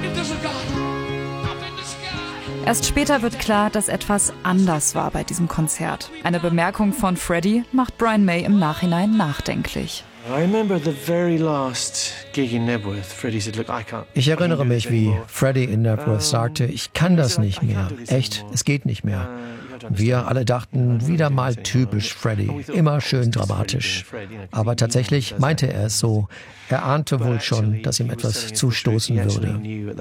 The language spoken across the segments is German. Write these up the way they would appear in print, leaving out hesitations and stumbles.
Erst später wird klar, dass etwas anders war bei diesem Konzert. Eine Bemerkung von Freddie macht Brian May im Nachhinein nachdenklich. Ich erinnere mich, wie Freddie in Knebworth sagte, ich kann das nicht mehr. Echt, es geht nicht mehr. Wir alle dachten, wieder mal typisch Freddie, immer schön dramatisch. Aber tatsächlich meinte er es so. Er ahnte wohl schon, dass ihm etwas zustoßen würde.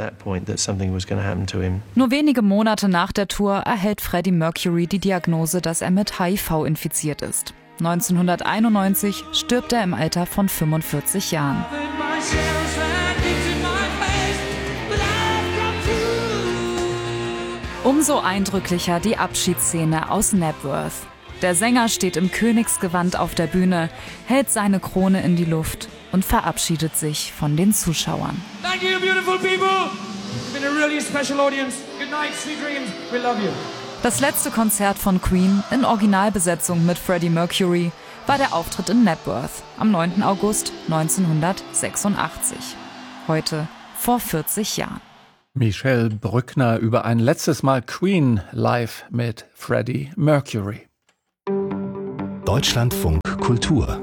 Nur wenige Monate nach der Tour erhält Freddie Mercury die Diagnose, dass er mit HIV infiziert ist. 1991 stirbt er im Alter von 45 Jahren. Umso eindrücklicher die Abschiedsszene aus Knebworth. Der Sänger steht im Königsgewand auf der Bühne, hält seine Krone in die Luft und verabschiedet sich von den Zuschauern. Thank you, beautiful people. It's been a really special audience. Good night, sweet dreams. We love you. Das letzte Konzert von Queen in Originalbesetzung mit Freddie Mercury war der Auftritt in Knebworth am 9. August 1986. Heute vor 40 Jahren. Michelle Brückner über ein letztes Mal Queen live mit Freddie Mercury. Deutschlandfunk Kultur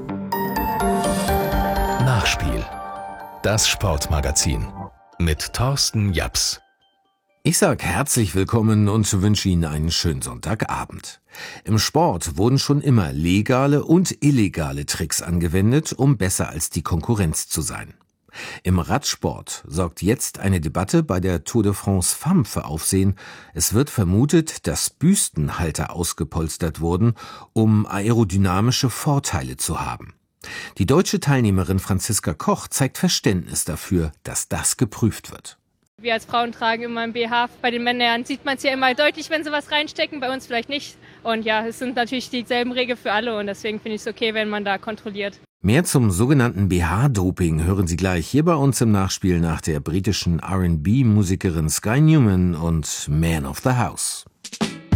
Nachspiel. Das Sportmagazin mit Thorsten Japs. Ich sage herzlich willkommen und wünsche Ihnen einen schönen Sonntagabend. Im Sport wurden schon immer legale und illegale Tricks angewendet, um besser als die Konkurrenz zu sein. Im Radsport sorgt jetzt eine Debatte bei der Tour de France Femme für Aufsehen. Es wird vermutet, dass Büstenhalter ausgepolstert wurden, um aerodynamische Vorteile zu haben. Die deutsche Teilnehmerin Franziska Koch zeigt Verständnis dafür, dass das geprüft wird. Wir als Frauen tragen immer ein BH. Bei den Männern sieht man es ja immer deutlich, wenn sie was reinstecken, bei uns vielleicht nicht. Und ja, es sind natürlich dieselben Regeln für alle und deswegen finde ich es okay, wenn man da kontrolliert. Mehr zum sogenannten BH-Doping hören Sie gleich hier bei uns im Nachspiel nach der britischen R&B-Musikerin Sky Newman und Man of the House.